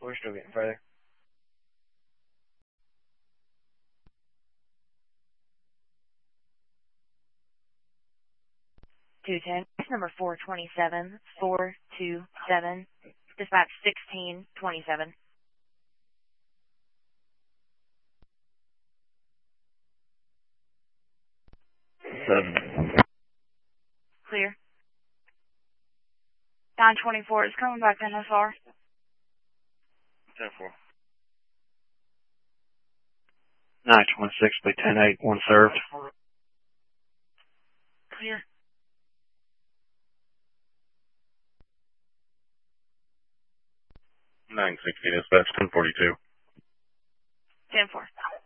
We're still getting further. 210, number 427, 427, dispatch 1627. 7. Clear. 924 is coming back to NSR. 10-4. 926 by 10-8, 1 served. Clear. 960 dispatch, 1042. 10-4.